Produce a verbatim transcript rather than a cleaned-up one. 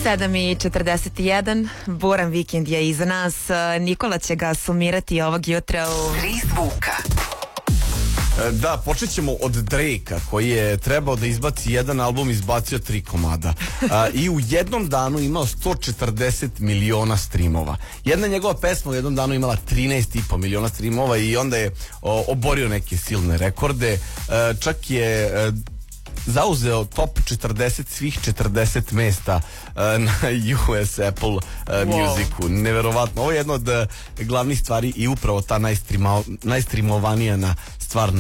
sedam i četrdeset jedan, buran vikend je iza nas. Nikola će ga sumirati ovog jutra u Tri zvuka. Da, počet ćemo od Drakea, koji je trebao da izbaci jedan album, izbacio tri komada. A, I u jednom danu imao sto četrdeset miliona streamova. Jedna njegova pesma u jednom danu imala trinaest i po miliona streamova i onda je o, oborio neke silne rekorde. A, čak je a, zauzeo top četrdeset svih četrdeset mesta uh, na U S Apple uh, wow. Musicu. Neverovatno. Ovo je jedna od uh, glavnih stvari i upravo ta najstreamovanija stvar